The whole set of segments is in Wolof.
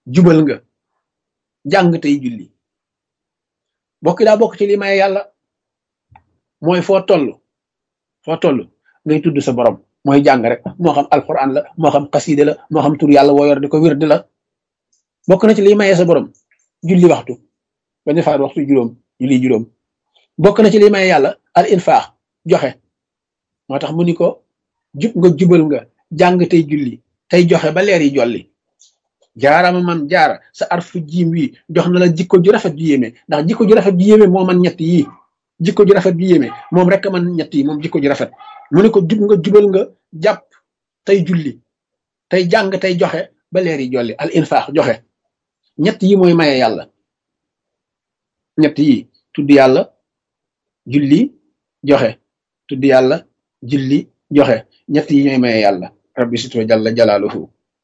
jubal nga jàng tey julli bokki daa bokk ci li may yàlla mooy foo toll ngay tudd sa borom mooy jàng rek moo xam alquran la moo xam xaside la moo xam tur yàlla woo yor di ko wirdi la bokk na ci liy maye sa borom julli waxtu bañ a faat waxtu juróom julli juróom bokk na ci liy maye yàlla al infaax joxe moo tax mu ni ko jub nga jubal nga jàng tey julli tey joxe ba leer yi jolli jaarama man jaara sa arfu jiim wi jox na la jikko ju rafet ju yéeme ndax jikko ju rafet ju yéeme moo man ñett yii jikko ju rafet ju yéeme moom rek man ñett yi moom jikko ju rafet mu ne ko jub nga jubal nga jàpp tey julli tey jàng tey joxe ba leer yi jolli al infaax joxe ñett yi mooy maye yàlla ñett yi tudd yàlla julli joxe tudd yàlla julli joxe ñett yi ñooy maye yàlla rabbi sito jalla jalaaluhu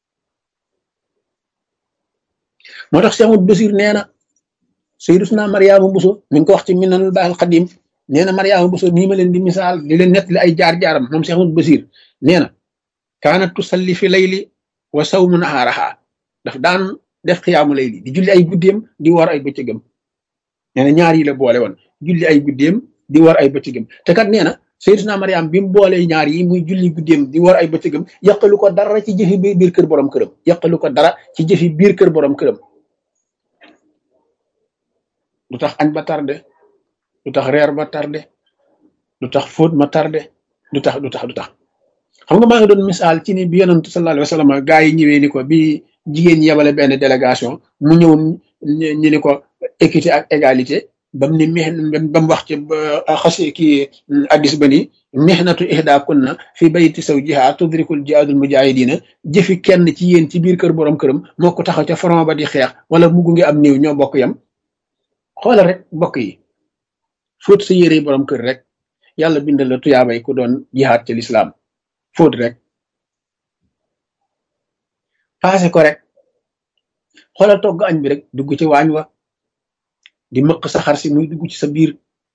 moo tax Cheikh Ahmadou Bachir nee na Sayyidatuna Mariama Bousso mi ngi ko wax ci Minanul Baaqil Qadiim nee na Mariama Bousso nii ma leen di misaal di leen nettali ay jaar-jaaram moom Cheikh Ahmadou Bachir nee na kaanat tusalli fi layli wa sawmu nahaaraha daf daan def xiyaamu layli di julli ay guddeem di war ay bëccëgam nee na ñaar yi la boole woon julli ay guddeem di war ay bëccëgam te kat nee na Sayyidatuna Mariam bi mu boolee ñaar yi muy julli guddeem di war ay bëccëgam yàqalu ko dara ci jëfi biir kër borom këram yàqalu ko dara ci jëfi biir kër borom këram du tax añ ba tardé du tax reer ba tardé du tax fóot ma tardé du tax xam nga maa ngi doon misaal ci ni bi yonent sallallahu alayhi wa sallam gaa yi ñëwee ni ko bi jigéen ñi yabale benn délégation mu ñëw ñu ni ko équité ak égalité bam ni bam wax ci xasi kii addis ba ni mihnatu ihda kunna fi bayti zawjiha tudrikul jihaadul mujahidina jëfi kenn ci yéen ci biir kër borom këram moo ko taxaw ca front ba di xeex wala mu gunge am néew ñoo bokk yam xoolal rek bokk yi fóot sa yére borom kër rek yàlla bindal la tuyaabay ku doon jihaad ci lislaam fóot rek paase ko rek xoolal togg añ bi rek dugg ci waañ wa di mëq sa xar si muy dugg ci sa biir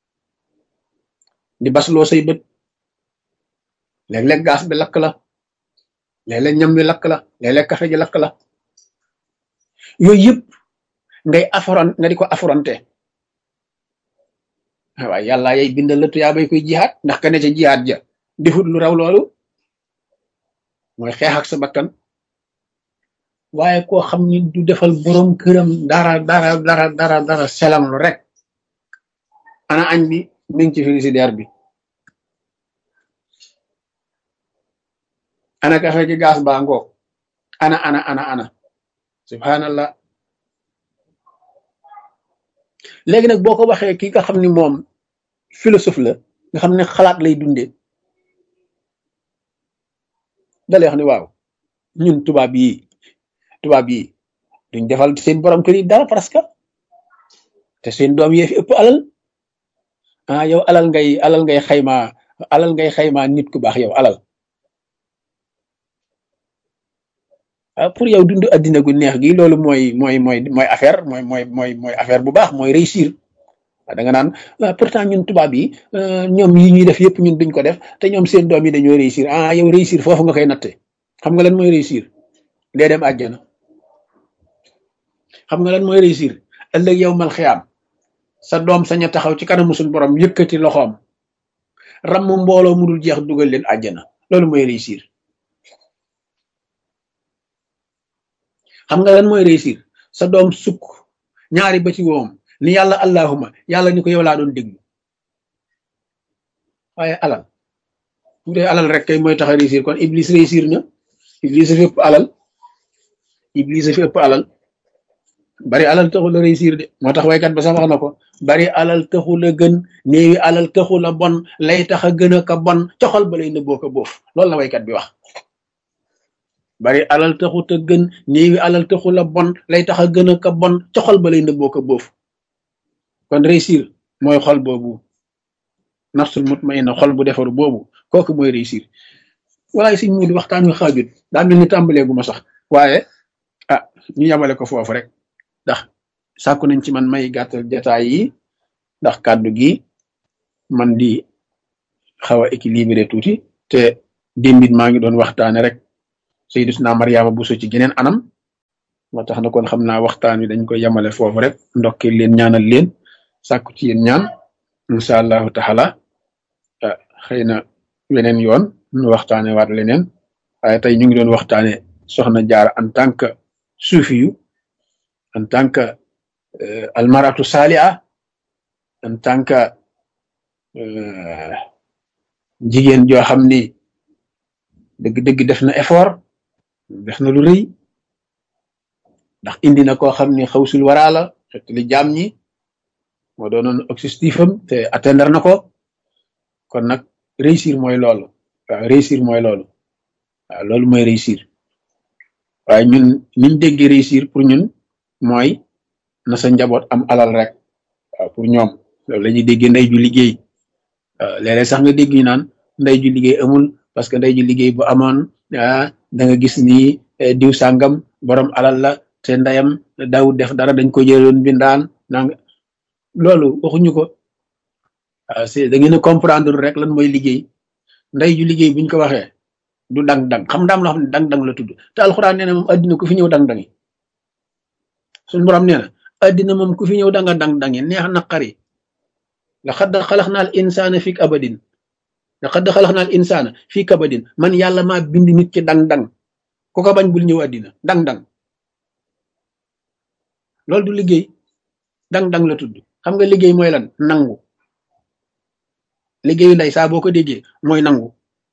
di basloo say bët léeg-léeg gaas bi lakk la léeg-léeg ñam bi lakk la léeg-léeg café ji lakk la yooyu yëpp nga di ko affronté waaye yàlla yay bindal la tuyaabay koy jihaad ndax ka ne ca jihaad ja defut lu raw loolu mooy xeex ak sa bakkan waaye koo xam ni du defal borom këram dara selam lu rek ana añ bi mi ngi ci frigidaire bi ana kafe gi gaas baa ngoog ana subhanallah léegi nag boo ko waxee ki nga xam ni moom philosophe la nga xam ne xalaat lay dundee dalay wax ni waaw ñun tubaab yi duñ defal seen borom kër yi dara presque te seen doom yee fi ëpp alal yow alal ngay xayma nit ku baax yow alal pour yow dund addina gu neex gi loolu mooy affaire mooy affaire bu baax mooy réussir da nga naan pourtant ñun tubaab yi ñoom yi ñuy def yëpp ñun duñ ko def te ñoom seen doom yi dañoo réussir yow réussir foofu nga koy natte xam nga lan mooy réussir dee dem àjjana xam nga lan mooy réussir ëllëg yow mal xiyaam sa doom sañ a taxaw ci kanamu suñu borom yëkkati loxoom ram mbooloo mu dul jeex dugal leen àjjana loolu mooy réussir xam nga lan mooy réussir sa doom sukk ñaari ba ci woom ni yàlla allahuma yàlla ni ko yow laa doon déglu waaye alal bu dee alal rek kay mooy tax a réussir kon iblis réussir na iblis a fi ëpp alal bari alal taxul a réussir de moo tax waykat ba sax wax na ko bari alal taxul a gën néewi alal taxul a bon lay tax a gën a ka bon coxal ba lay nëbboo ko boof loolu la waykat bi wax bari alal taxut a gën néewi alal taxul a bon lay tax a gën a ka bon coxal ba lay nëbboo ko boof kon réussir mooy xol boobu nafsul mutmainna xol bu defaru boobu kooku mooy réussir walaay siñ mu di waxtaan wi xaajut daa mel ni tàmbaleegu ma sax waaye ñu yamale ko foofu rek ndax sàkku nañ ci man may gàttal jataay yi ndax kàddu gi man di xaw a équilibré tuuti te démbit maa ngi doon waxtaane rek Sayyidatuna Mariama Bousso ci geneen anam moo tax na kon xam naa waxtaan wi dañ koy yemale foofu rek ndokki leen ñaanal leen sàkku ci yéen ñaan incha allahu taala xëy na weneen yoon ñu waxtaane waat leneen waaye tey ñu ngi doon waxtaane soxna Jaara en tant que suufi yu en tant que almaratu saaliha en tant que jigéen joo xam ni dëgg-dëgg def na effort def na lu rëy ndax indi na koo xam ni xawsul waraa la xet li jaam ñi moo doonoon objectif am te atteindre na ko kon nag réussir mooy loolu waaw réussir mooy loolu waaw loolu mooy réussir waaye ñun niñ déggee réussir pour ñun mooy na sa njaboot am alal rek waaw pour ñoom loolu la ñuy déggee ndey ju liggéey léeg-léeg sax nga dégg ñu naan ndey ju liggéey amul parce que ndey ju liggéey bu amoon da nga gis ni diw sàngam borom alal la te ndeyam daawut def dara dañ ko jëloon bindaan nang loolu waxuñu ko c'est da ngeen a comprendre rek lan mooy liggéey ndey ju liggéey buñ ko waxee du dang-dang xam ndaam loo xam ne dang-dang la tudd te alxuraan nee na moom addina ku fi ñëw dang-dangi suñu borom nee na addina moom ku fi ñëw danga dang-dangi neex naqari laqad xalaqnal insaana fi kabadin laqad xalaqnal insaana fi kabadin man yàlla maa bind nit ci dang-dang ku ko bañ bul ñëw addina dang-dang loolu du liggéey dang-dang la tudd xam nga liggéey mooy lan nangu liggéeyu ndey saa boo ko déggee mooy nangu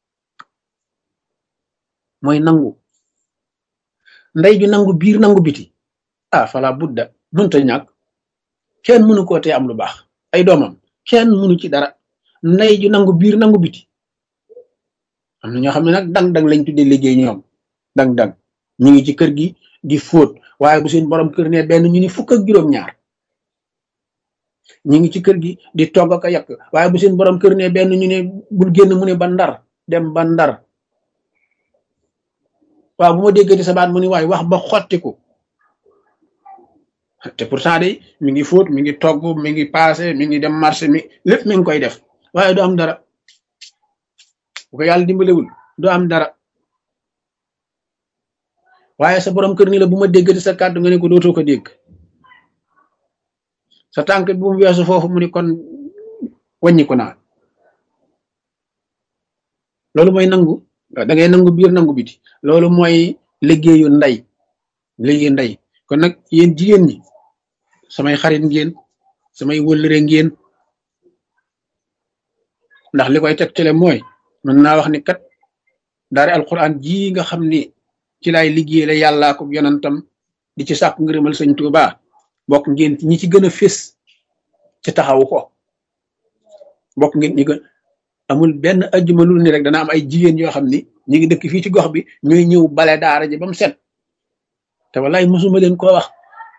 ndey ju nangu biir nangu biti fala budda mënta ñàkk kenn mënu koo tee am lu baax ay doomam kenn mënu ci dara ndey ju nangu biir nangu biti am na ñoo xam ne nag dang-dang lañ tuddee liggéey ñoom dang-dang ñu ngi ci kër gi di fóot waaye bu seen borom kër ne benn ñu ni fukk ak juróom-ñaar ñu ngi ci kër gi di togg ak a yàq waaye bu seen borom kër ne benn ñu ne bul génn mu ne ba Ndar dem ba Ndar waaw bu ma déggati sa baat mu ni waaye wax ba xottiku te pourtant de mi ngi fóot mi ngi togg mi ngi passé mi ngi dem marché mi lépp mi ngi koy def waaye du am dara bu ko yàlla dimbalewul du am dara waaye sa borom kër ni la bu ma déggati sa kàddu nga ne ko dootoo ko dégg sa tànk bu mu weesu foofu mu ni kon wàññiku naa loolu mooy nangu da ngay nangu biir nangu biti loolu mooy liggéeyu ndey kon nag yéen jigéen ñi samay xarit ngeen samay wëllëre ngeen ndax li koy tegtale mooy mën naa wax ni kat daari alquran ji nga xam ni ci laay liggéey la yàllaa ko yonantam di ci sàkku ngërëmal sëñ Tuuba bokk ngeen ñi ci gën a fés ci taxawu ko bokk ngeen ñi gën amul benn ajjuma lu ni rek dana am ay jigéen yoo xam ni ñu ngi dëkk fii ci gox bi ñooy ñëw bale daara ji ba mu set te wallaay mosuma leen koo wax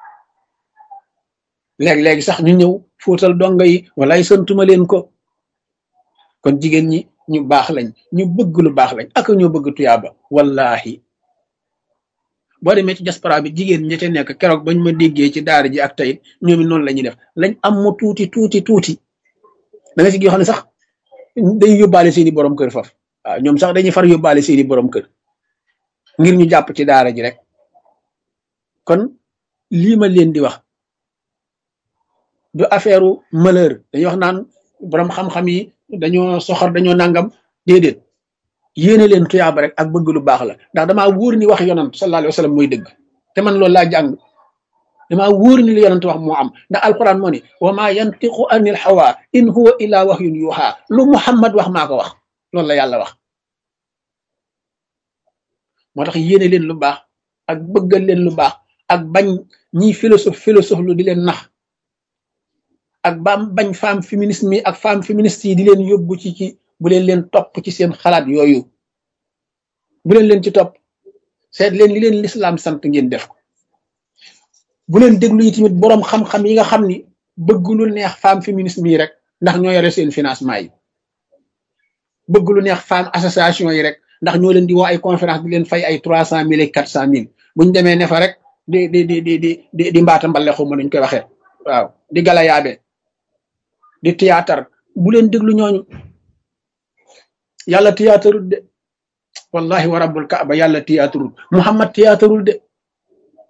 léegi sax ñu ñëw fóotal donga yi wallaay santuma leen ko kon jigéen ñi ñu baax lañ ñu bëgg lu baax lañ ak ñoo bëgg tuyaaba wallahi boo demee ci diaspora bi jigéen ñi ca nekk keroog bañ ma déggee ci daara ji ak tey ñoom it noonu la ñuy def lañ am mu tuuti da nga ci yoo xam ne sax day yóbbaale seeni borom kër faf waaw ñoom sax dañuy far yóbbaale seeni borom kër ngir ñu jàpp ci daara ji rek kon lii ma leen di wax du affaire malheur dañuy wax naan borom xam-xam yi dañoo soxor dañoo nangam déedéet yéene leen tuyaaba rek ak bëgg lu baax la ndax damaa wóor ni wax yonant sallallahu alayhi wa sallam mooy dëgg te man loolu laa jàng damaa wóor ni li yonant wax moo am ndax alquran moo ni wa ma yantiqu anil hawa in huwa illa wahyun yuha lu Muhammad wax maa ko wax loolu la yàlla wax moo tax yéene leen lu baax ak bëggal leen lu baax ak bañ ñiy philosophe lu di leen nax ak bañ femme féminisme yi ak femme féministe yi di leen yóbbu ci bu leen topp ci seen xalaat yooyu bu leen ci topp seet leen li leen lislaam sant ngeen def ko bu leen déglu yi tamit boroom xam-xam yi nga xam ni bëgg lu neex femme féminisme yi rek ndax ñoo yore seen financement yi bëgg lu neex femme association yi rek ndax ñoo leen di woo ay conférence di leen fay ay 300,000 ak 400,000 buñ demee ne fa rek di mbaata mbale xuma nuñ koy waxee waaw di gala yaabe di théâtre bu leen déglu ñooñu yàlla théâtre de wallahi wa rabbul kaaba yàlla théâtre Muhammad théâtre de